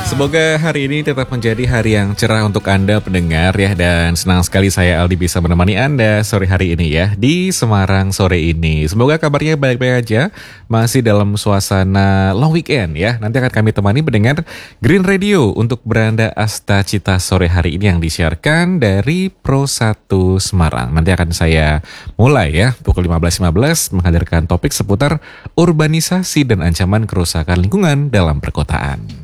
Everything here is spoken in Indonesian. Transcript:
Semoga hari ini tetap menjadi hari yang cerah untuk Anda pendengar ya. Dan senang sekali saya Aldi bisa menemani Anda sore hari ini ya di Semarang sore ini. Semoga kabarnya baik-baik aja, masih dalam suasana long weekend ya. Nanti akan kami temani mendengar Green Radio untuk Beranda Asta Cita sore hari ini yang disiarkan dari Pro 1 Semarang. Nanti akan saya mulai ya pukul 15.15 menghadirkan topik seputar urbanisasi dan ancaman kerusakan lingkungan dalam perkotaan.